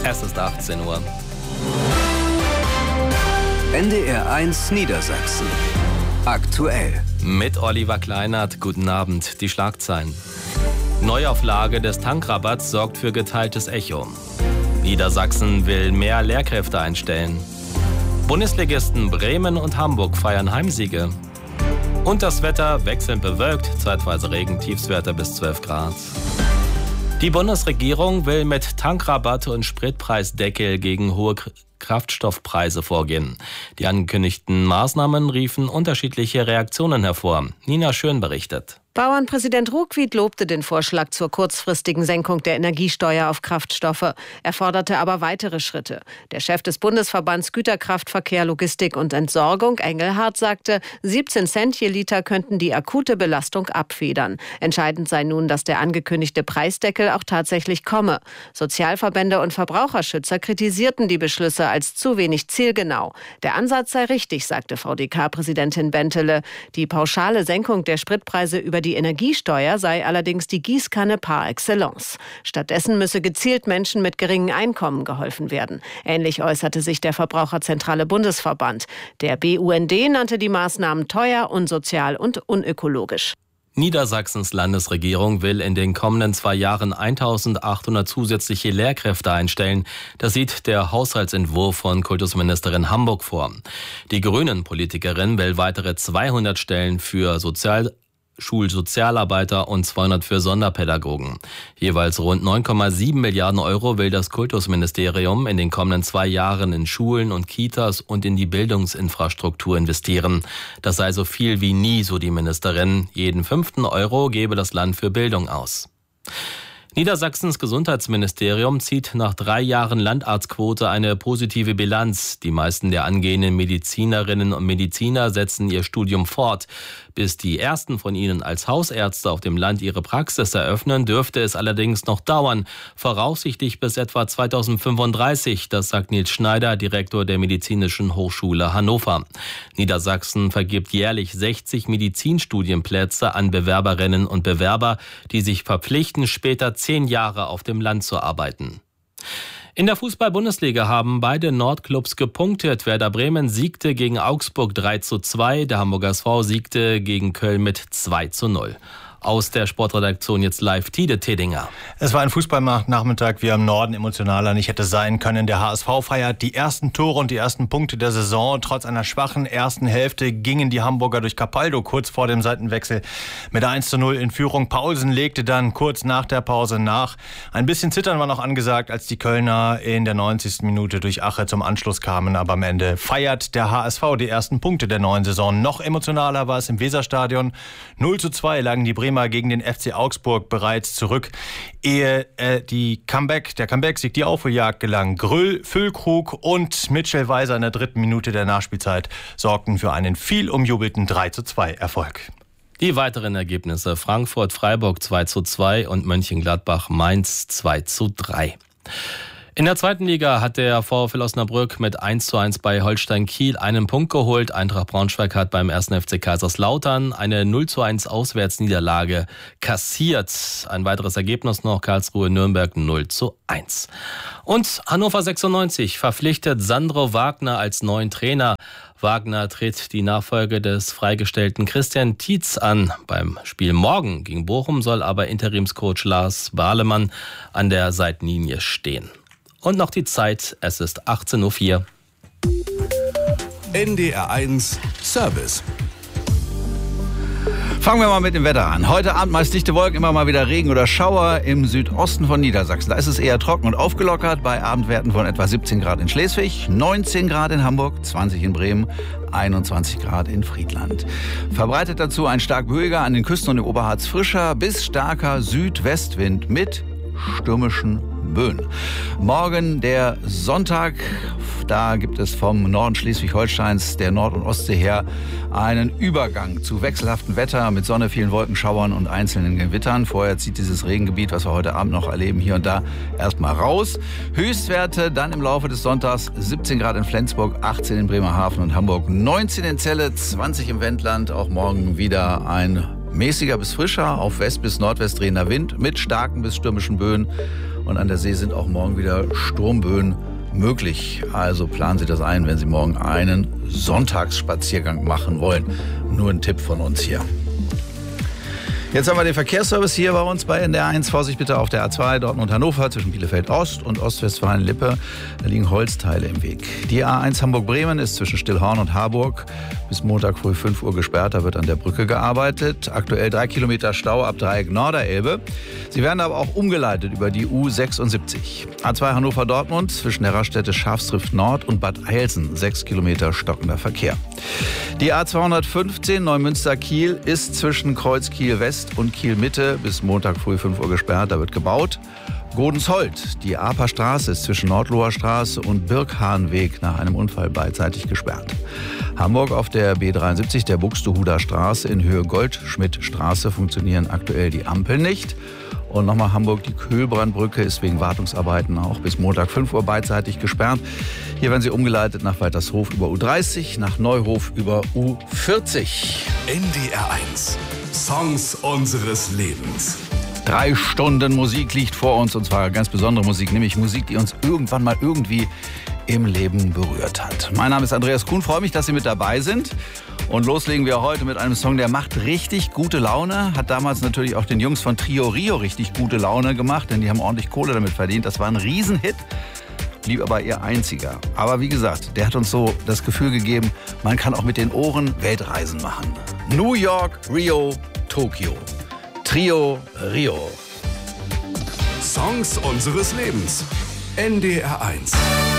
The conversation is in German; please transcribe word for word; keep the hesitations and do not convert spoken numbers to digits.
Es ist achtzehn Uhr. N D R eins Niedersachsen. Aktuell. Mit Oliver Kleinert. Guten Abend. Die Schlagzeilen. Neuauflage des Tankrabatts sorgt für geteiltes Echo. Niedersachsen will mehr Lehrkräfte einstellen. Bundesligisten Bremen und Hamburg feiern Heimsiege. Und das Wetter wechselnd bewölkt, zeitweise Regen, Tiefstwerte bis zwölf Grad. Die Bundesregierung will mit Tankrabatt und Spritpreisdeckel gegen hohe Kraftstoffpreise vorgehen. Die angekündigten Maßnahmen riefen unterschiedliche Reaktionen hervor. Nina Schön berichtet. Bauernpräsident Ruckwied lobte den Vorschlag zur kurzfristigen Senkung der Energiesteuer auf Kraftstoffe. Er forderte aber weitere Schritte. Der Chef des Bundesverbands Güterkraftverkehr, Logistik und Entsorgung, Engelhardt, sagte, siebzehn Cent je Liter könnten die akute Belastung abfedern. Entscheidend sei nun, dass der angekündigte Preisdeckel auch tatsächlich komme. Sozialverbände und Verbraucherschützer kritisierten die Beschlüsse als zu wenig zielgenau. Der Ansatz sei richtig, sagte V D K-Präsidentin Bentele. Die pauschale Senkung der Spritpreise über die Energiesteuer sei allerdings die Gießkanne par excellence. Stattdessen müsse gezielt Menschen mit geringen Einkommen geholfen werden. Ähnlich äußerte sich der Verbraucherzentrale Bundesverband. Der B U N D nannte die Maßnahmen teuer, unsozial und unökologisch. Niedersachsens Landesregierung will in den kommenden zwei Jahren eintausendachthundert zusätzliche Lehrkräfte einstellen. Das sieht der Haushaltsentwurf von Kultusministerin Hamburg vor. Die Grünen-Politikerin will weitere zweihundert Stellen für Sozial Schulsozialarbeiter und zweihundert für Sonderpädagogen. Jeweils rund neun Komma sieben Milliarden Euro will das Kultusministerium in den kommenden zwei Jahren in Schulen und Kitas und in die Bildungsinfrastruktur investieren. Das sei so viel wie nie, so die Ministerin. Jeden fünften Euro gebe das Land für Bildung aus. Niedersachsens Gesundheitsministerium zieht nach drei Jahren Landarztquote eine positive Bilanz. Die meisten der angehenden Medizinerinnen und Mediziner setzen ihr Studium fort. Bis die ersten von ihnen als Hausärzte auf dem Land ihre Praxis eröffnen, dürfte es allerdings noch dauern. Voraussichtlich bis etwa zweitausendfünfunddreißig, das sagt Nils Schneider, Direktor der Medizinischen Hochschule Hannover. Niedersachsen vergibt jährlich sechzig Medizinstudienplätze an Bewerberinnen und Bewerber, die sich verpflichten, später zehn Jahre auf dem Land zu arbeiten. In der Fußball-Bundesliga haben beide Nordclubs gepunktet. Werder Bremen siegte gegen Augsburg drei zu zwei, der Hamburger S V siegte gegen Köln mit zwei zu null. Aus der Sportredaktion jetzt live Tide Tedinger. Es war ein Fußballnachmittag, wie er im Norden emotionaler nicht hätte sein können. Der H S V feiert die ersten Tore und die ersten Punkte der Saison. Trotz einer schwachen ersten Hälfte gingen die Hamburger durch Capaldo kurz vor dem Seitenwechsel mit eins zu null in Führung. Paulsen legte dann kurz nach der Pause nach. Ein bisschen Zittern war noch angesagt, als die Kölner in der neunzigsten Minute durch Ache zum Anschluss kamen. Aber am Ende feiert der H S V die ersten Punkte der neuen Saison. Noch emotionaler war es im Weserstadion. null zu zwei lagen die Bremer gegen den F C Augsburg bereits zurück, ehe äh, die Comeback, der Comeback-Sieg, die Aufholjagd gelang. Grüll, Füllkrug und Mitchell Weiser in der dritten Minute der Nachspielzeit sorgten für einen viel umjubelten drei zu zwei Erfolg. Die weiteren Ergebnisse: Frankfurt-Freiburg zwei zu zwei und Mönchengladbach-Mainz zwei zu drei. In der zweiten Liga hat der VfL Osnabrück mit eins zu eins bei Holstein Kiel einen Punkt geholt. Eintracht Braunschweig hat beim ersten F C Kaiserslautern eine null zu eins Auswärtsniederlage kassiert. Ein weiteres Ergebnis noch: Karlsruhe-Nürnberg null zu eins. Und Hannover sechsundneunzig verpflichtet Sandro Wagner als neuen Trainer. Wagner tritt die Nachfolge des freigestellten Christian Tietz an. Beim Spiel morgen gegen Bochum soll aber Interimscoach Lars Bahlemann an der Seitenlinie stehen. Und noch die Zeit, es ist achtzehn Uhr vier. N D R eins Service. Fangen wir mal mit dem Wetter an. Heute Abend meist dichte Wolken, immer mal wieder Regen oder Schauer im Südosten von Niedersachsen. Da ist es eher trocken und aufgelockert bei Abendwerten von etwa siebzehn Grad in Schleswig, neunzehn Grad in Hamburg, zwanzig in Bremen, einundzwanzig Grad in Friedland. Verbreitet dazu ein stark böiger, an den Küsten und im Oberharz frischer bis starker Südwestwind mit stürmischen Böen. Morgen der Sonntag, da gibt es vom Norden Schleswig-Holsteins, der Nord- und Ostsee her, einen Übergang zu wechselhaftem Wetter mit Sonne, vielen Wolkenschauern und einzelnen Gewittern. Vorher zieht dieses Regengebiet, was wir heute Abend noch erleben, hier und da erstmal raus. Höchstwerte dann im Laufe des Sonntags: siebzehn Grad in Flensburg, achtzehn in Bremerhaven und Hamburg, neunzehn in Celle, zwanzig im Wendland. Auch morgen wieder ein mäßiger bis frischer, auf West- bis Nordwest drehender Wind mit starken bis stürmischen Böen. Und an der See sind auch morgen wieder Sturmböen möglich. Also planen Sie das ein, wenn Sie morgen einen Sonntagsspaziergang machen wollen. Nur ein Tipp von uns hier. Jetzt haben wir den Verkehrsservice hier bei uns bei N D R eins. Vorsicht bitte auf der A zwei Dortmund-Hannover zwischen Bielefeld-Ost und Ostwestfalen-Lippe. Da liegen Holzteile im Weg. Die A eins Hamburg-Bremen ist zwischen Stillhorn und Harburg bis Montag früh fünf Uhr gesperrt. Da wird an der Brücke gearbeitet. Aktuell drei Kilometer Stau ab Dreieck Norderelbe. Sie werden aber auch umgeleitet über die U sechsundsiebzig. A zwei Hannover-Dortmund zwischen der Raststätte Schafstrift Nord und Bad Eilsen. sechs Kilometer stockender Verkehr. Die A zweihundertfünfzehn Neumünster-Kiel ist zwischen Kreuz Kiel-West und Kiel-Mitte bis Montag früh fünf Uhr gesperrt. Da wird gebaut. Godensholt, die Aper Straße ist zwischen Nordloher Straße und Birkhahnweg nach einem Unfall beidseitig gesperrt. Hamburg auf der B dreiundsiebzig, der Buxtehuder Straße in Höhe Goldschmidt-Straße funktionieren aktuell die Ampeln nicht. Und nochmal Hamburg, die Köhlbrandbrücke ist wegen Wartungsarbeiten auch bis Montag fünf Uhr beidseitig gesperrt. Hier werden sie umgeleitet nach Weitershof über U dreißig, nach Neuhof über U vierzig. N D R eins. Songs unseres Lebens. Drei Stunden Musik liegt vor uns, und zwar ganz besondere Musik, nämlich Musik, die uns irgendwann mal irgendwie im Leben berührt hat. Mein Name ist Andreas Kuhn, freue mich, dass Sie mit dabei sind. Und loslegen wir heute mit einem Song, der macht richtig gute Laune. Hat damals natürlich auch den Jungs von Trio Rio richtig gute Laune gemacht, denn die haben ordentlich Kohle damit verdient. Das war ein Riesenhit, blieb aber ihr einziger. Aber wie gesagt, der hat uns so das Gefühl gegeben, man kann auch mit den Ohren Weltreisen machen. New York, Rio, Tokio. Trio Rio. Songs unseres Lebens. N D R eins.